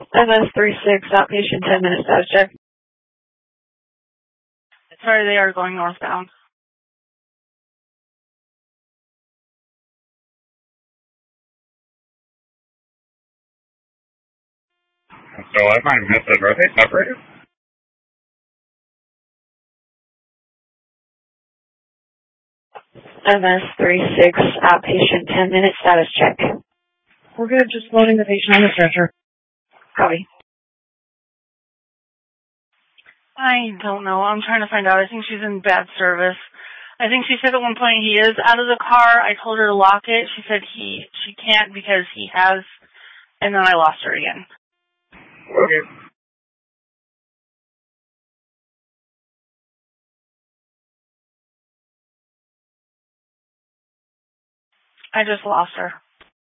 MS36, outpatient, 10-minute status check. Sorry, they are going northbound. So I might have missed it. Are they separated? MS36, outpatient, 10-minute status check. We're good, just loading the patient on the stretcher. Copy. I don't know. I'm trying to find out. I think she's in bad service. I think she said at one point he is out of the car. I told her to lock it. She said she can't because he has, and then I lost her again. Okay. I just lost her.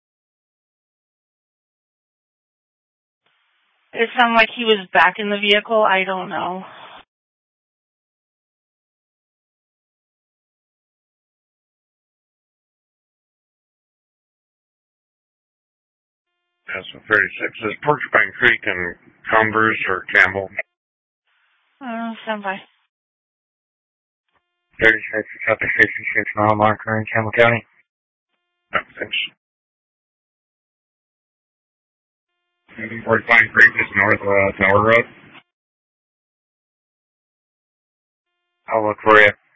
It sounded like he was back in the vehicle. I don't know. Yeah, so 36 is Porcupine Creek and Converse or Campbell. Stand by. 36 is up to 66 mile marker in Campbell County. No, thanks. Porcupine Creek is north of Tower Road. I'll look for you.